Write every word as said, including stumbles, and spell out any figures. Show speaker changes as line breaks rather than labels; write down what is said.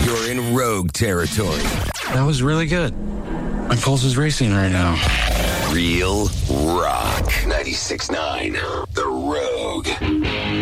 You're in Rogue territory.
That was really good. My pulse is racing right now.
Real Rock. ninety-six point nine The Rogue.